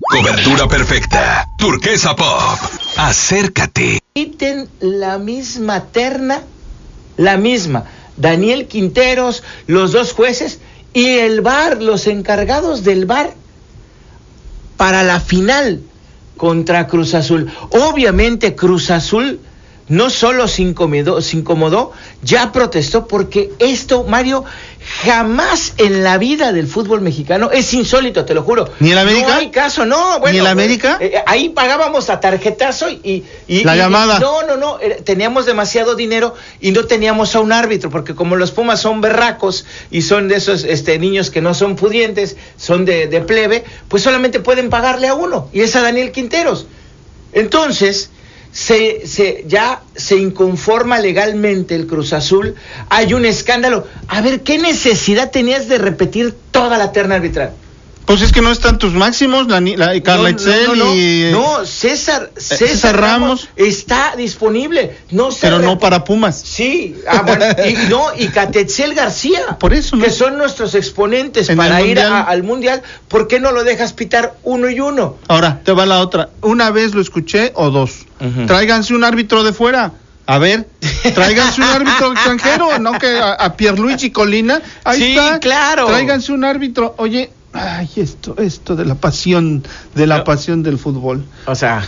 Cobertura perfecta. Turquesa Pop. Acércate. Quiten la misma terna, la misma. Daniel Quinteros, los dos jueces y el VAR, los encargados del VAR para la final contra Cruz Azul. Obviamente Cruz Azul no solo se incomodó, ya protestó, porque esto, Mario, jamás en la vida del fútbol mexicano, es insólito, te lo juro. ¿Ni en América? No hay caso, no. Bueno, ¿ni en América? Ahí pagábamos a tarjetazo y la llamada. No, teníamos demasiado dinero y no teníamos a un árbitro, porque como los Pumas son berracos y son de esos niños que no son pudientes, son de plebe, pues solamente pueden pagarle a uno, y es a Daniel Quinteros. Entonces ya se inconforma legalmente el Cruz Azul, hay un escándalo. A ver, ¿qué necesidad tenías de repetir toda la terna arbitral? Pues es que no están tus máximos, Carla Etzel y... No, César Ramos está disponible. Pero no para Pumas. Sí, bueno, y Catetzel García. Por eso, ¿no? Que son nuestros exponentes para ir al Mundial. ¿Por qué no lo dejas pitar uno y uno? Ahora, te va la otra. Una vez lo escuché o dos. Uh-huh. Tráiganse un árbitro de fuera. A ver, tráiganse un árbitro extranjero, ¿no? Que a Pierluigi Colina. Ahí está. Claro. Tráiganse un árbitro. Oye, esto de la pasión del fútbol. O sea,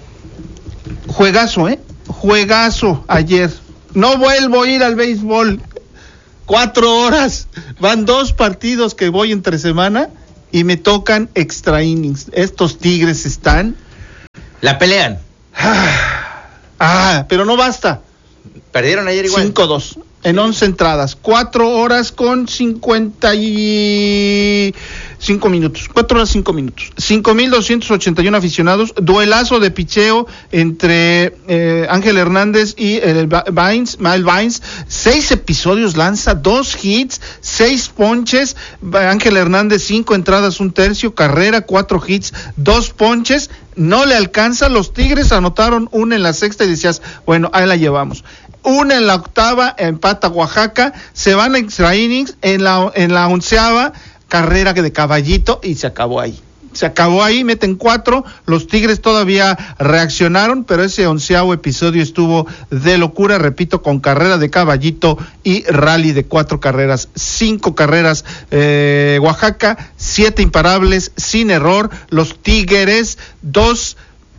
juegazo ayer. No vuelvo a ir al béisbol. 4 horas. Van 2 partidos que voy entre semana y me tocan extra innings. Estos Tigres están... La pelean. Pero no basta. Perdieron ayer igual. 5-2 en 11 entradas. 4 horas con 55 minutos. 4 horas 5 minutos. 5,281 aficionados. Duelazo de picheo entre Ángel Hernández y Mael Bains. 6 episodios lanza, 2 hits, 6 ponches. Ángel Hernández 5 entradas, 1/3, carrera, 4 hits, 2 ponches. No le alcanza. Los Tigres anotaron 1 en la sexta y decías, bueno, ahí la llevamos. 1 en la octava, empata Oaxaca, se van a extra innings, en la 11ª, carrera de Caballito, y se acabó ahí, meten 4, los Tigres todavía reaccionaron, pero ese 11º episodio estuvo de locura, repito, con carrera de Caballito y rally de 4 carreras, 5 carreras Oaxaca, 7 imparables, sin error, los Tigres, 2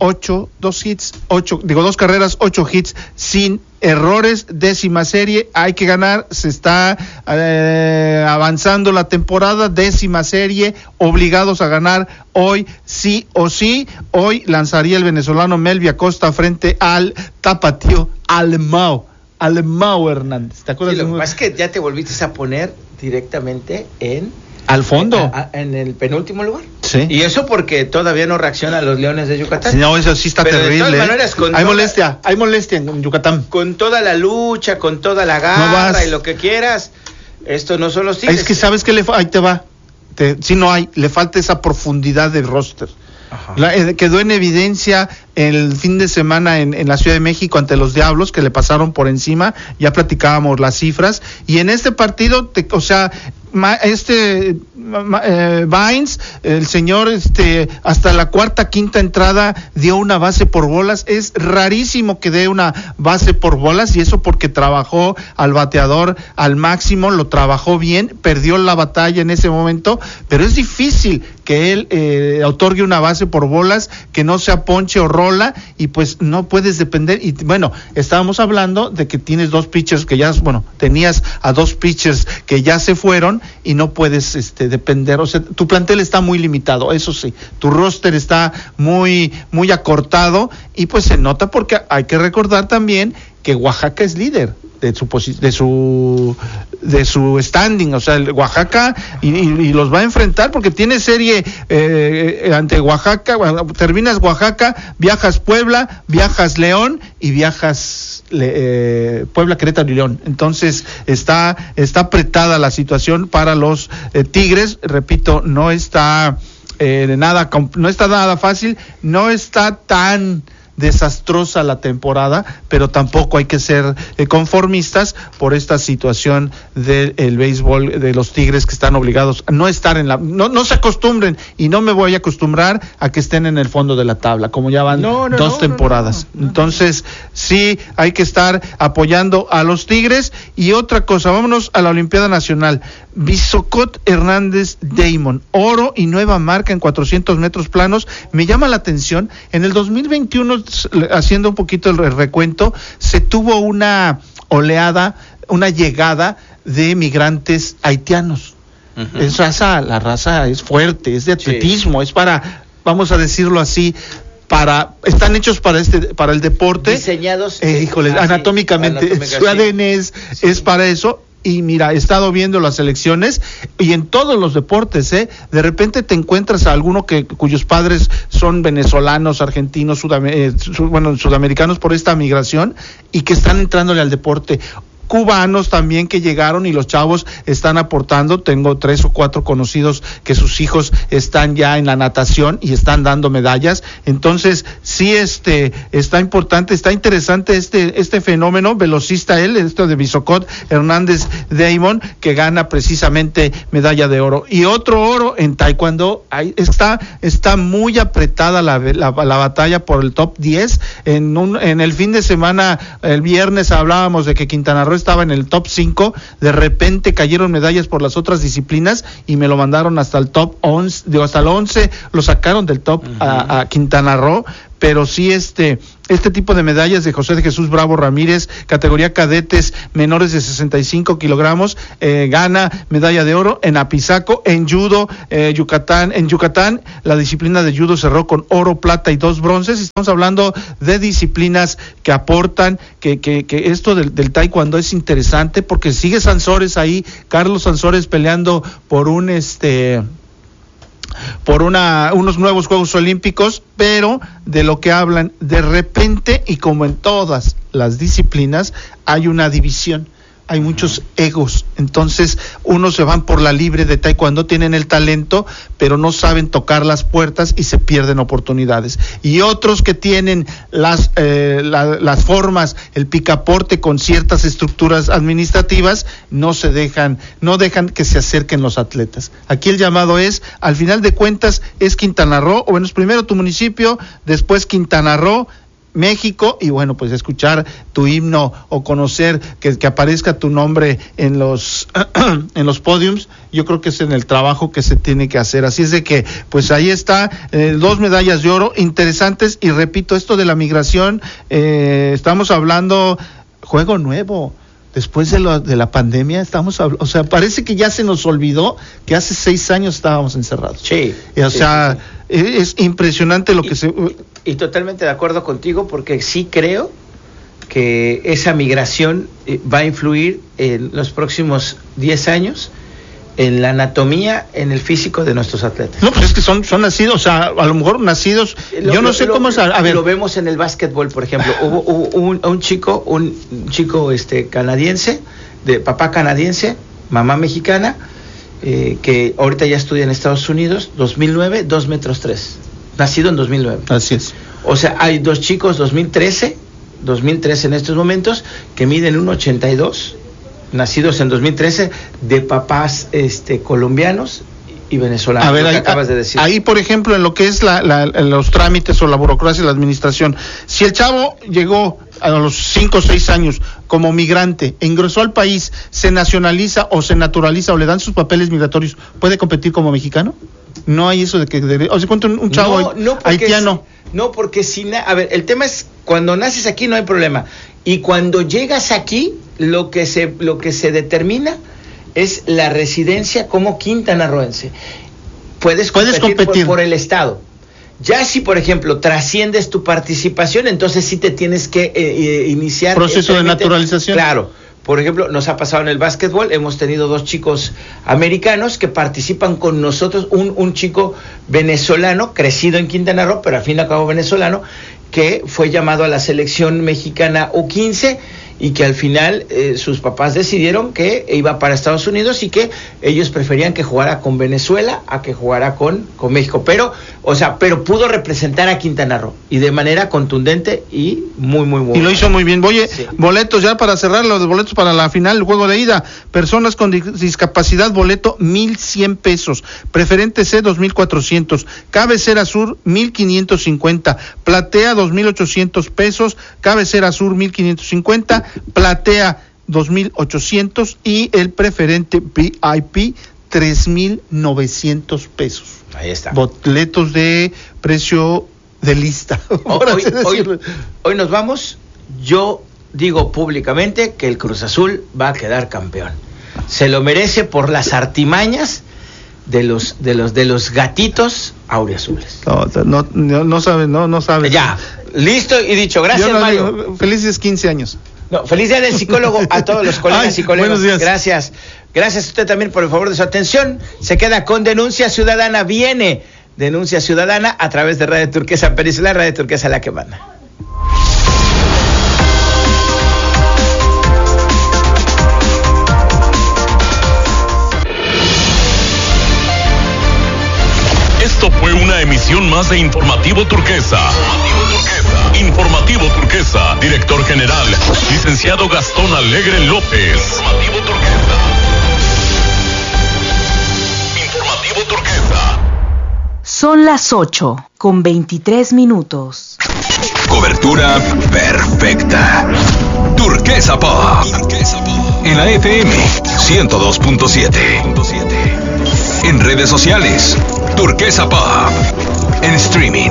carreras, 8 hits, sin errores, 10ª serie, hay que ganar, se está avanzando la temporada, 10ª serie, obligados a ganar hoy, sí o sí. Hoy lanzaría el venezolano Melvin Acosta frente al tapatío Alemão Hernández. ¿Te acuerdas? Sí, lo que pasa es que ya te volviste a poner directamente al fondo. En el penúltimo lugar. Sí. Y eso porque todavía no reaccionan los Leones de Yucatán. Sí, no, eso sí está terrible. De todas maneras, hay molestia en Yucatán. Con toda la lucha, con toda la garra y lo que quieras, estos no son los Tigres. Es que sabes que ahí te va. Le falta esa profundidad de roster. Quedó en evidencia el fin de semana en la Ciudad de México ante los Diablos, que le pasaron por encima, ya platicábamos las cifras, y en este partido, Bains, el señor, hasta la 4ª, 5ª entrada dio una base por bolas. Es rarísimo que dé una base por bolas, y eso porque trabajó al bateador al máximo, lo trabajó bien, perdió la batalla en ese momento, pero es difícil que él otorgue una base por bolas, que no sea ponche o rola, y pues no puedes depender. Y bueno, estábamos hablando de que tienes 2 pitchers que tenías a 2 pitchers que ya se fueron, y no puedes depender, o sea, tu plantel está muy limitado, eso sí, tu roster está muy muy acortado, y pues se nota, porque hay que recordar también que Oaxaca es líder de su standing, o sea, el Oaxaca y los va a enfrentar porque tiene serie ante Oaxaca. Terminas Oaxaca, viajas Puebla, viajas León y viajas Puebla, Querétaro y León. Entonces está apretada la situación para los Tigres. Repito, no está nada fácil, no está tan desastrosa la temporada, pero tampoco hay que ser conformistas por esta situación del béisbol de los Tigres, que están obligados a no estar no se acostumbren, y no me voy a acostumbrar a que estén en el fondo de la tabla, como ya van dos temporadas. Entonces, sí, hay que estar apoyando a los Tigres. Y otra cosa, vámonos a la Olimpiada Nacional. Bisocot Hernández Damon, oro y nueva marca en 400 metros planos. Me llama la atención, en el 2021, haciendo un poquito el recuento, se tuvo una llegada de migrantes haitianos. Uh-huh. La raza es fuerte, es de atletismo, sí. Es para, vamos a decirlo así, están hechos para el deporte, diseñados anatómicamente, su ADN es para eso. Y mira, he estado viendo las selecciones y en todos los deportes, de repente te encuentras a alguno cuyos padres son venezolanos, argentinos, sudamericanos por esta migración, y que están entrándole al deporte. Cubanos también que llegaron, y los chavos están aportando. Tengo 3 o 4 conocidos que sus hijos están ya en la natación y están dando medallas. Entonces sí, está importante, está interesante este fenómeno velocista, de Bisocot Hernández Damon, que gana precisamente medalla de oro. Y otro oro en taekwondo. Está muy apretada la batalla por el top 10. En el fin de semana, el viernes, hablábamos de que Quintana Roo estaba en el top 5, de repente cayeron medallas por las otras disciplinas y me lo mandaron hasta el top 11, hasta el 11 lo sacaron del top. Uh-huh. a Quintana Roo. Pero sí, este tipo de medallas de José de Jesús Bravo Ramírez, categoría cadetes menores de 65 kilogramos, gana medalla de oro. En Apizaco, en judo, en Yucatán, la disciplina de judo cerró con oro, plata y 2 bronces. Estamos hablando de disciplinas que aportan, que esto del taekwondo es interesante, porque sigue Sansores ahí, Carlos Sansores, peleando por unos nuevos Juegos Olímpicos, pero de lo que hablan, de repente, y como en todas las disciplinas, hay una división, hay muchos egos. Entonces, unos se van por la libre de taekwondo, tienen el talento, pero no saben tocar las puertas y se pierden oportunidades. Y otros que tienen las formas, el picaporte con ciertas estructuras administrativas, no dejan que se acerquen los atletas. Aquí el llamado es, al final de cuentas, es Quintana Roo, o bueno, es primero tu municipio, después Quintana Roo, México, y bueno, pues escuchar tu himno o conocer que aparezca tu nombre en los podiums, yo creo que es en el trabajo que se tiene que hacer. Así es de que, pues ahí está, 2 medallas de oro interesantes. Y repito, esto de la migración, estamos hablando juego nuevo. Después de la pandemia parece que ya se nos olvidó que hace 6 años estábamos encerrados. Sí. Sí. Es impresionante lo que se... Y totalmente de acuerdo contigo, porque sí creo que esa migración va a influir en los próximos 10 años en la anatomía, en el físico de nuestros atletas. No, pues es que son nacidos, a lo mejor nacidos, yo no sé cómo... A ver, lo vemos en el básquetbol, por ejemplo. Hubo un chico canadiense, de papá canadiense, mamá mexicana, que ahorita ya estudia en Estados Unidos, 2009, 2 metros 3, nacido en 2009. Así es. O sea, hay 2 chicos, 2013 en estos momentos, que miden 1.82, nacidos en 2013, de papás colombianos y venezolanos. A ver, acabas de decir. Ahí, por ejemplo, en lo que es los trámites o la burocracia de la administración, si el chavo llegó a los 5 o 6 años como migrante, ingresó al país, se nacionaliza o se naturaliza o le dan sus papeles migratorios, ¿puede competir como mexicano? No hay eso de que... O sea, ¿cuánto un chavo haitiano? No, porque a ver, el tema es, cuando naces aquí no hay problema. Y cuando llegas aquí, lo que se determina es la residencia como quintanarroense. Puedes competir por el Estado. Ya si, por ejemplo, trasciendes tu participación, entonces sí te tienes que iniciar... ¿Proceso de naturalización? Claro. Por ejemplo, nos ha pasado en el básquetbol, hemos tenido 2 chicos americanos que participan con nosotros, un chico venezolano, crecido en Quintana Roo, pero al fin y al cabo venezolano, que fue llamado a la selección mexicana U15 y que al final sus papás decidieron que iba para Estados Unidos y que ellos preferían que jugara con Venezuela a que jugara con México, pero pudo representar a Quintana Roo y de manera contundente y muy y lo hizo muy bien. Oye, sí. Boletos ya para cerrar, los boletos para la final, el juego de ida, personas con discapacidad, boleto 1,100 pesos, preferente C 2,400, cabecera sur 1,550, platea 2,800 pesos, cabecera sur 1,550, platea 2,800 y el preferente VIP 3,900 pesos. Ahí está. Boletos de precio de lista. Hoy nos vamos. Yo digo públicamente que el Cruz Azul va a quedar campeón. Se lo merece por las artimañas de los gatitos auriazules. No sabe. Ya, listo y dicho. Gracias, Mario. Felices 15 años. Feliz día del psicólogo a todos los colegas y colegas. Buenos días. Gracias. Gracias a usted también por el favor de su atención. Se queda con Denuncia Ciudadana. Viene Denuncia Ciudadana a través de Radio Turquesa Peninsular, Radio Turquesa la que manda. Esto fue una emisión más de Informativo Turquesa. Informativo Turquesa, director general, licenciado Gastón Alegre López. Informativo Turquesa. Son las 8:23. Cobertura perfecta. Turquesa Pop. En la FM 102.7. En redes sociales, Turquesa Pop. En streaming,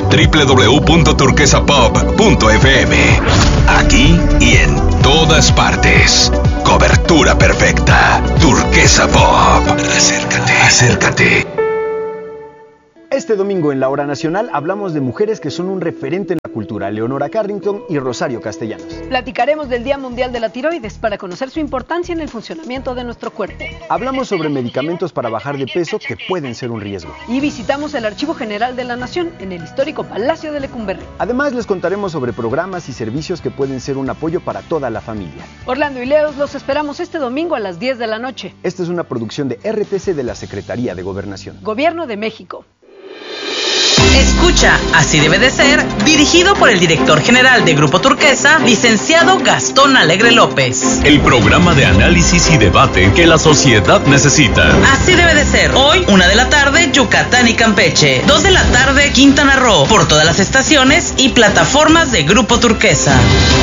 www.turquesapop.fm. Aquí y en todas partes. Cobertura perfecta. Turquesa Pop. Acércate. Este domingo en La Hora Nacional hablamos de mujeres que son un referente en la cultura, Leonora Carrington y Rosario Castellanos. Platicaremos del Día Mundial de la Tiroides para conocer su importancia en el funcionamiento de nuestro cuerpo. Hablamos sobre medicamentos para bajar de peso que pueden ser un riesgo. Y visitamos el Archivo General de la Nación en el histórico Palacio de Lecumberri. Además les contaremos sobre programas y servicios que pueden ser un apoyo para toda la familia. Orlando y Leos los esperamos este domingo a las 10 de la noche. Esta es una producción de RTC de la Secretaría de Gobernación. Gobierno de México. Escucha, así debe de ser, dirigido por el director general de Grupo Turquesa, licenciado Gastón Alegre López. El programa de análisis y debate que la sociedad necesita. Así debe de ser. Hoy, 1 de la tarde, Yucatán y Campeche. 2 de la tarde, Quintana Roo. Por todas las estaciones y plataformas de Grupo Turquesa.